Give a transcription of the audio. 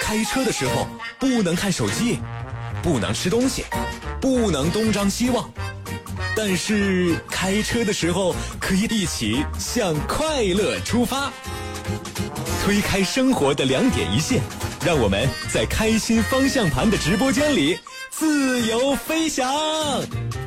开车的时候不能看手机，不能吃东西，不能东张西望，但是开车的时候可以一起向快乐出发，推开生活的两点一线，让我们在开心方向盘的直播间里自由飞翔。